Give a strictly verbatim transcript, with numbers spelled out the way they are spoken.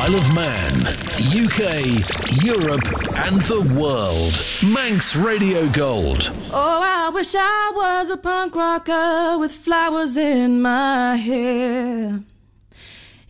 Isle of Man, U K, Europe and the world. Manx Radio Gold. Oh, I wish I was a punk rocker with flowers in my hair.